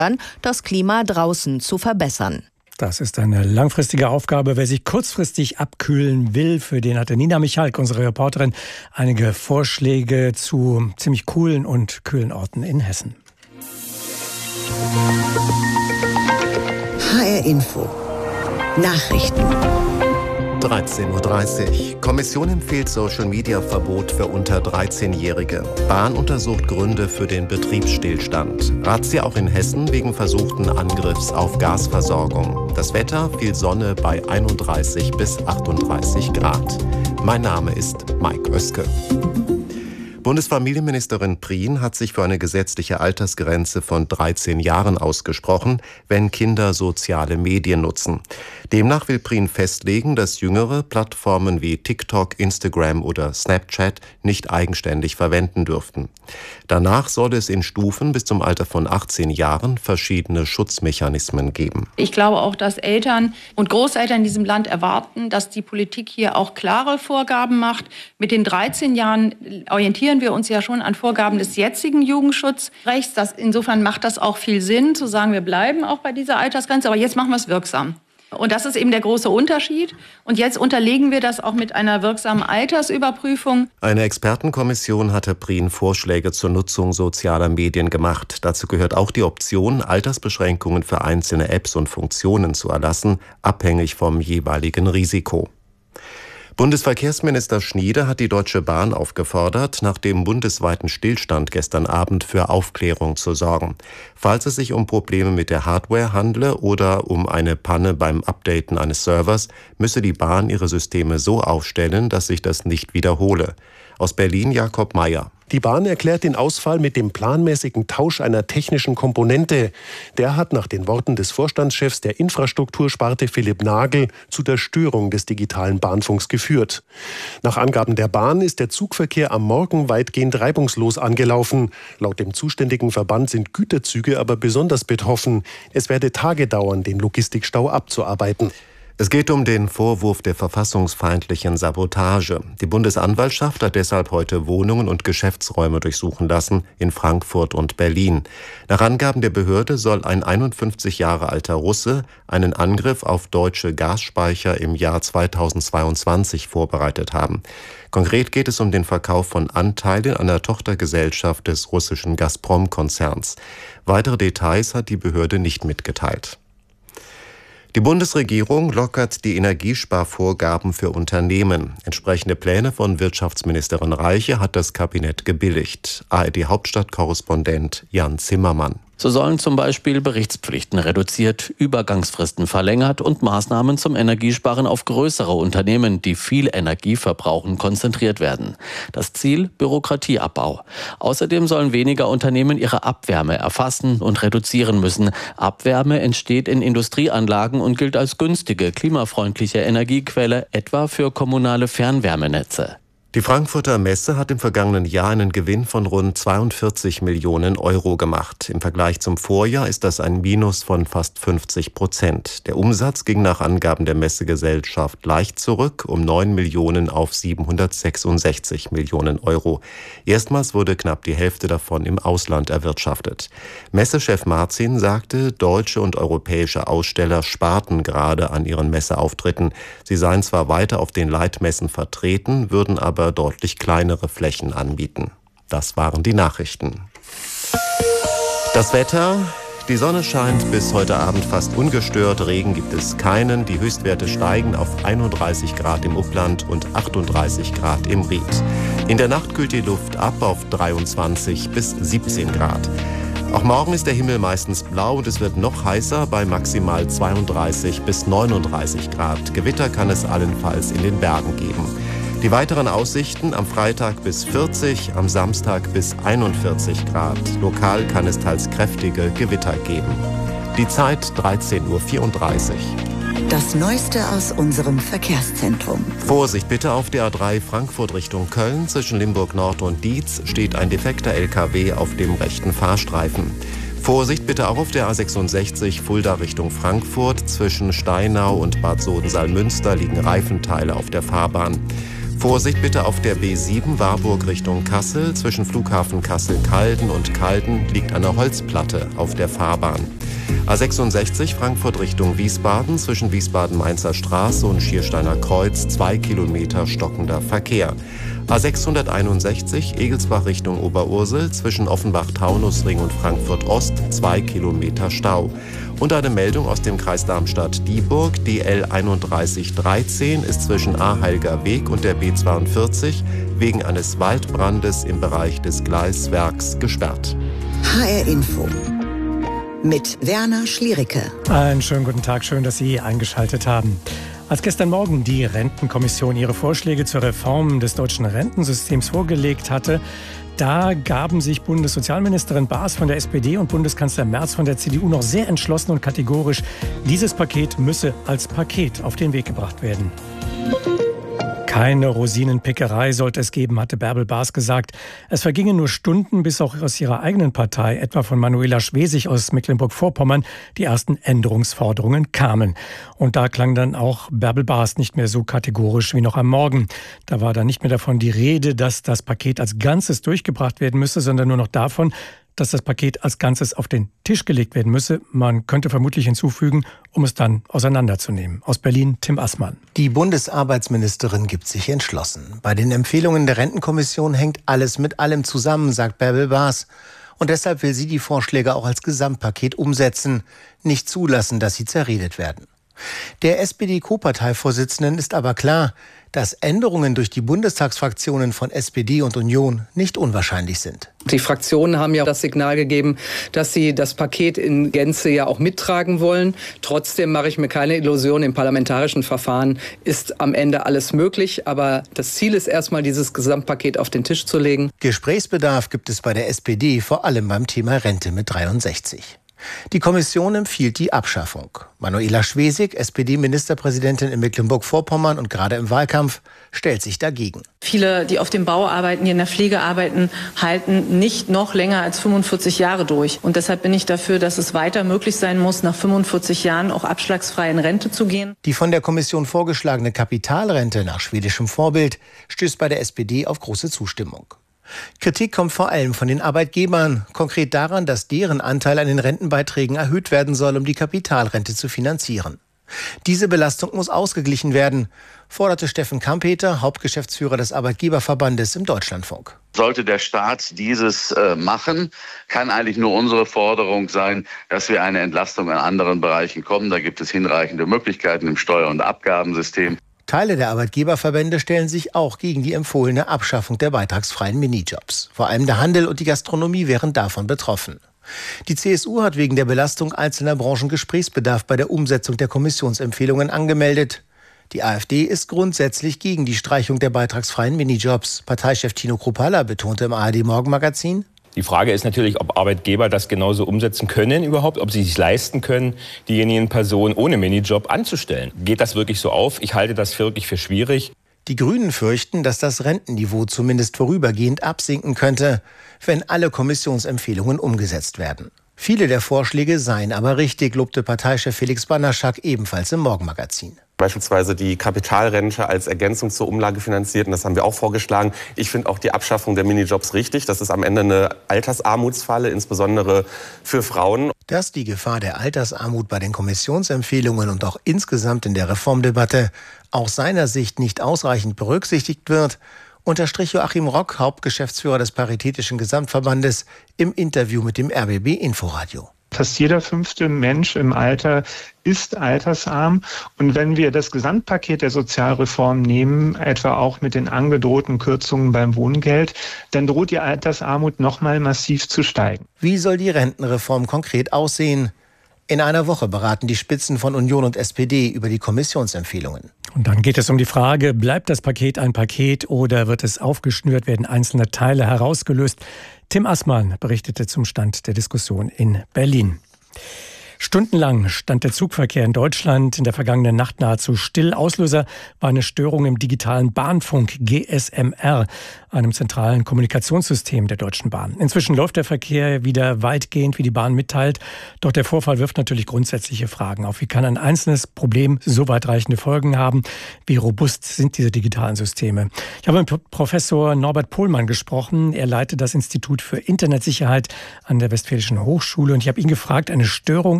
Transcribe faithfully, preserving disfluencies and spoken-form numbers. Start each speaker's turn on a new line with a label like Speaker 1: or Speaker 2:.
Speaker 1: das Klima draußen zu verbessern.
Speaker 2: Das ist eine langfristige Aufgabe. Wer sich kurzfristig abkühlen will, für den hatte Nina Michalk, unsere Reporterin, einige Vorschläge zu ziemlich coolen und kühlen Orten in Hessen.
Speaker 3: H R Info Nachrichten.
Speaker 4: dreizehn Uhr dreißig. Kommission empfiehlt Social-Media-Verbot für unter dreizehnjährige. Bahn untersucht Gründe für den Betriebsstillstand. Razzia auch in Hessen wegen versuchten Angriffs auf Gasversorgung. Das Wetter, viel Sonne bei einunddreißig bis achtunddreißig Grad. Mein Name ist Mike Oeske. Bundesfamilienministerin Prien hat sich für eine gesetzliche Altersgrenze von dreizehn Jahren ausgesprochen, wenn Kinder soziale Medien nutzen. Demnach will Prien festlegen, dass Jüngere Plattformen wie TikTok, Instagram oder Snapchat nicht eigenständig verwenden dürften. Danach soll es in Stufen bis zum Alter von achtzehn Jahren verschiedene Schutzmechanismen geben.
Speaker 5: Ich glaube auch, dass Eltern und Großeltern in diesem Land erwarten, dass die Politik hier auch klare Vorgaben macht. Mit den dreizehn Jahren orientieren wir uns ja schon an Vorgaben des jetzigen Jugendschutzrechts. Das, insofern macht das auch viel Sinn, zu sagen, wir bleiben auch bei dieser Altersgrenze, aber jetzt machen wir es wirksam. Und das ist eben der große Unterschied. Und jetzt unterlegen wir das auch mit einer wirksamen Altersüberprüfung.
Speaker 4: Eine Expertenkommission hatte Prien Vorschläge zur Nutzung sozialer Medien gemacht. Dazu gehört auch die Option, Altersbeschränkungen für einzelne Apps und Funktionen zu erlassen, abhängig vom jeweiligen Risiko. Bundesverkehrsminister Schniede hat die Deutsche Bahn aufgefordert, nach dem bundesweiten Stillstand gestern Abend für Aufklärung zu sorgen. Falls es sich um Probleme mit der Hardware handle oder um eine Panne beim Updaten eines Servers, müsse die Bahn ihre Systeme so aufstellen, dass sich das nicht wiederhole. Aus Berlin Jakob Meyer.
Speaker 6: Die Bahn erklärt den Ausfall mit dem planmäßigen Tausch einer technischen Komponente. Der hat nach den Worten des Vorstandschefs der Infrastruktursparte Philipp Nagel zu der Störung des digitalen Bahnfunks geführt. Nach Angaben der Bahn ist der Zugverkehr am Morgen weitgehend reibungslos angelaufen. Laut dem zuständigen Verband sind Güterzüge aber besonders betroffen. Es werde Tage dauern, den Logistikstau abzuarbeiten.
Speaker 4: Es geht um den Vorwurf der verfassungsfeindlichen Sabotage. Die Bundesanwaltschaft hat deshalb heute Wohnungen und Geschäftsräume durchsuchen lassen in Frankfurt und Berlin. Nach Angaben der Behörde soll ein einundfünfzig Jahre alter Russe einen Angriff auf deutsche Gasspeicher im Jahr zweitausendzweiundzwanzig vorbereitet haben. Konkret geht es um den Verkauf von Anteilen einer Tochtergesellschaft des russischen Gazprom-Konzerns. Weitere Details hat die Behörde nicht mitgeteilt. Die Bundesregierung lockert die Energiesparvorgaben für Unternehmen. Entsprechende Pläne von Wirtschaftsministerin Reiche hat das Kabinett gebilligt. A R D-Hauptstadtkorrespondent Jan Zimmermann.
Speaker 7: So sollen zum Beispiel Berichtspflichten reduziert, Übergangsfristen verlängert und Maßnahmen zum Energiesparen auf größere Unternehmen, die viel Energie verbrauchen, konzentriert werden. Das Ziel: Bürokratieabbau. Außerdem sollen weniger Unternehmen ihre Abwärme erfassen und reduzieren müssen. Abwärme entsteht in Industrieanlagen und gilt als günstige, klimafreundliche Energiequelle, etwa für kommunale Fernwärmenetze.
Speaker 4: Die Frankfurter Messe hat im vergangenen Jahr einen Gewinn von rund zweiundvierzig Millionen Euro gemacht. Im Vergleich zum Vorjahr ist das ein Minus von fast fünfzig Prozent. Der Umsatz ging nach Angaben der Messegesellschaft leicht zurück, um neun Millionen auf siebenhundertsechsundsechzig Millionen Euro. Erstmals wurde knapp die Hälfte davon im Ausland erwirtschaftet. Messechef Marzin sagte, deutsche und europäische Aussteller sparten gerade an ihren Messeauftritten. Sie seien zwar weiter auf den Leitmessen vertreten, würden aber deutlich kleinere Flächen anbieten. Das waren die Nachrichten. Das Wetter: Die Sonne scheint bis heute Abend fast ungestört. Regen gibt es keinen. Die Höchstwerte steigen auf einunddreißig Grad im Upland und achtunddreißig Grad im Ried. In der Nacht kühlt die Luft ab auf dreiundzwanzig bis siebzehn Grad. Auch morgen ist der Himmel meistens blau und es wird noch heißer bei maximal zweiunddreißig bis neununddreißig Grad. Gewitter kann es allenfalls in den Bergen geben. Die weiteren Aussichten: am Freitag bis vierzig, am Samstag bis einundvierzig Grad. Lokal kann es teils kräftige Gewitter geben. Die Zeit dreizehn Uhr vierunddreißig.
Speaker 3: Das Neueste aus unserem Verkehrszentrum.
Speaker 4: Vorsicht bitte auf der A drei Frankfurt Richtung Köln. Zwischen Limburg Nord und Dietz steht ein defekter L K W auf dem rechten Fahrstreifen. Vorsicht bitte auch auf der A sechsundsechzig Fulda Richtung Frankfurt. Zwischen Steinau und Bad Sodensalmünster liegen Reifenteile auf der Fahrbahn. Vorsicht bitte auf der B sieben Warburg Richtung Kassel. Zwischen Flughafen Kassel-Calden und Calden liegt eine Holzplatte auf der Fahrbahn. A sechsundsechzig Frankfurt Richtung Wiesbaden. Zwischen Wiesbaden-Mainzer Straße und Schiersteiner Kreuz zwei Kilometer stockender Verkehr. A sechshunderteinundsechzig Egelsbach Richtung Oberursel. Zwischen Offenbach-Taunusring und Frankfurt-Ost zwei Kilometer Stau. Und eine Meldung aus dem Kreis Darmstadt-Dieburg. Die L einunddreißig dreizehn ist zwischen Aheilger Weg und der B zweiundvierzig wegen eines Waldbrandes im Bereich des Gleiswerks gesperrt.
Speaker 3: H R Info mit Werner Schliericke.
Speaker 2: Einen schönen guten Tag, schön, dass Sie eingeschaltet haben. Als gestern Morgen die Rentenkommission ihre Vorschläge zur Reform des deutschen Rentensystems vorgelegt hatte, da gaben sich Bundessozialministerin Baas von der S P D und Bundeskanzler Merz von der C D U noch sehr entschlossen und kategorisch. Dieses Paket müsse als Paket auf den Weg gebracht werden. Keine Rosinenpickerei sollte es geben, hatte Bärbel Baas gesagt. Es vergingen nur Stunden, bis auch aus ihrer eigenen Partei, etwa von Manuela Schwesig aus Mecklenburg-Vorpommern, die ersten Änderungsforderungen kamen. Und da klang dann auch Bärbel Baas nicht mehr so kategorisch wie noch am Morgen. Da war dann nicht mehr davon die Rede, dass das Paket als Ganzes durchgebracht werden müsse, sondern nur noch davon, dass das Paket als Ganzes auf den Tisch gelegt werden müsse. Man könnte vermutlich hinzufügen, um es dann auseinanderzunehmen. Aus Berlin, Tim Assmann.
Speaker 8: Die Bundesarbeitsministerin gibt sich entschlossen. Bei den Empfehlungen der Rentenkommission hängt alles mit allem zusammen, sagt Bärbel Baas. Und deshalb will sie die Vorschläge auch als Gesamtpaket umsetzen, nicht zulassen, dass sie zerredet werden. Der S P D-Co-Parteivorsitzenden ist aber klar, dass Änderungen durch die Bundestagsfraktionen von S P D und Union nicht unwahrscheinlich sind.
Speaker 9: Die Fraktionen haben ja das Signal gegeben, dass sie das Paket in Gänze ja auch mittragen wollen. Trotzdem mache ich mir keine Illusion, im parlamentarischen Verfahren ist am Ende alles möglich. Aber das Ziel ist erstmal, dieses Gesamtpaket auf den Tisch zu legen.
Speaker 8: Gesprächsbedarf gibt es bei der S P D, vor allem beim Thema Rente mit dreiundsechzig. Die Kommission empfiehlt die Abschaffung. Manuela Schwesig, S P D-Ministerpräsidentin in Mecklenburg-Vorpommern und gerade im Wahlkampf, stellt sich dagegen.
Speaker 10: Viele, die auf dem Bau arbeiten, die in der Pflege arbeiten, halten nicht noch länger als fünfundvierzig Jahre durch. Und deshalb bin ich dafür, dass es weiter möglich sein muss, nach fünfundvierzig Jahren auch abschlagsfrei in Rente zu gehen.
Speaker 8: Die von der Kommission vorgeschlagene Kapitalrente nach schwedischem Vorbild stößt bei der S P D auf große Zustimmung. Kritik kommt vor allem von den Arbeitgebern, konkret daran, dass deren Anteil an den Rentenbeiträgen erhöht werden soll, um die Kapitalrente zu finanzieren. Diese Belastung muss ausgeglichen werden, forderte Steffen Kampeter, Hauptgeschäftsführer des Arbeitgeberverbandes im Deutschlandfunk.
Speaker 11: Sollte der Staat dieses äh, machen, kann eigentlich nur unsere Forderung sein, dass wir eine Entlastung in anderen Bereichen kommen. Da gibt es hinreichende Möglichkeiten im Steuer- und Abgabensystem.
Speaker 8: Teile der Arbeitgeberverbände stellen sich auch gegen die empfohlene Abschaffung der beitragsfreien Minijobs. Vor allem der Handel und die Gastronomie wären davon betroffen. Die C S U hat wegen der Belastung einzelner Branchen Gesprächsbedarf bei der Umsetzung der Kommissionsempfehlungen angemeldet. Die AfD ist grundsätzlich gegen die Streichung der beitragsfreien Minijobs. Parteichef Tino Kruppalla betonte im A R D-Morgenmagazin:
Speaker 12: Die Frage ist natürlich, ob Arbeitgeber das genauso umsetzen können überhaupt, ob sie sich leisten können, diejenigen Personen ohne Minijob anzustellen. Geht das wirklich so auf? Ich halte das wirklich für schwierig.
Speaker 8: Die Grünen fürchten, dass das Rentenniveau zumindest vorübergehend absinken könnte, wenn alle Kommissionsempfehlungen umgesetzt werden. Viele der Vorschläge seien aber richtig, lobte Parteichef Felix Banderschak ebenfalls im Morgenmagazin.
Speaker 13: Beispielsweise die Kapitalrente als Ergänzung zur Umlage finanziert, und das haben wir auch vorgeschlagen. Ich finde auch die Abschaffung der Minijobs richtig. Das ist am Ende eine Altersarmutsfalle, insbesondere für Frauen.
Speaker 8: Dass die Gefahr der Altersarmut bei den Kommissionsempfehlungen und auch insgesamt in der Reformdebatte aus seiner Sicht nicht ausreichend berücksichtigt wird, unterstrich Joachim Rock, Hauptgeschäftsführer des Paritätischen Gesamtverbandes, im Interview mit dem R B B Inforadio.
Speaker 14: Fast jeder fünfte Mensch im Alter ist altersarm. Und wenn wir das Gesamtpaket der Sozialreform nehmen, etwa auch mit den angedrohten Kürzungen beim Wohngeld, dann droht die Altersarmut nochmal massiv zu steigen.
Speaker 8: Wie soll die Rentenreform konkret aussehen? In einer Woche beraten die Spitzen von Union und S P D über die Kommissionsempfehlungen.
Speaker 2: Und dann geht es um die Frage, bleibt das Paket ein Paket oder wird es aufgeschnürt, werden einzelne Teile herausgelöst? Tim Assmann berichtete zum Stand der Diskussion in Berlin. Stundenlang stand der Zugverkehr in Deutschland in der vergangenen Nacht nahezu still. Auslöser war eine Störung im digitalen Bahnfunk G S M R, einem zentralen Kommunikationssystem der Deutschen Bahn. Inzwischen läuft der Verkehr wieder weitgehend, wie die Bahn mitteilt. Doch der Vorfall wirft natürlich grundsätzliche Fragen auf. Wie kann ein einzelnes Problem so weitreichende Folgen haben? Wie robust sind diese digitalen Systeme? Ich habe mit Professor Norbert Pohlmann gesprochen. Er leitet das Institut für Internetsicherheit an der Westfälischen Hochschule. Und ich habe ihn gefragt, eine Störung